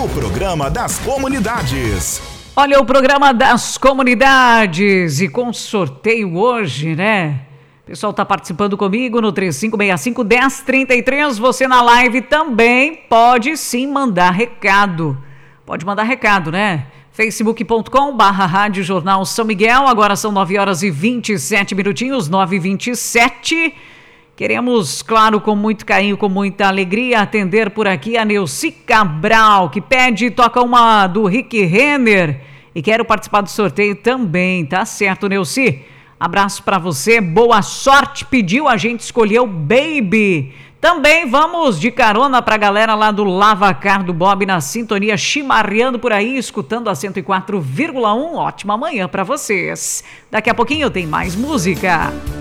O programa das comunidades. Olha, o programa das comunidades e com sorteio hoje, né? O pessoal tá participando comigo no 3565-1033. Você na live também pode sim mandar recado. Pode mandar recado, né? facebook.com/Rádio Jornal São Miguel. Agora são 9h27, 9h27. Queremos, claro, com muito carinho, com muita alegria, atender por aqui a Neuci Cabral, que pede e toca uma do Rick Renner. E quero participar do sorteio também, tá certo, Neuci? Abraço pra você, boa sorte. Pediu, a gente escolheu Baby. Também vamos de carona pra galera lá do Lavacar do Bob na sintonia, chimarreando por aí, escutando a 104,1. Ótima manhã pra vocês. Daqui a pouquinho tem mais música.